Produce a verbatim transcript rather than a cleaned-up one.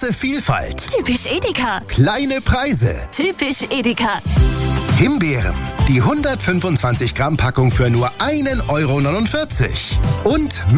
Große Vielfalt. Typisch Edeka. Kleine Preise. Typisch Edeka. Himbeeren. Die hundertfünfundzwanzig Gramm Packung für nur ein Euro neunundvierzig. Und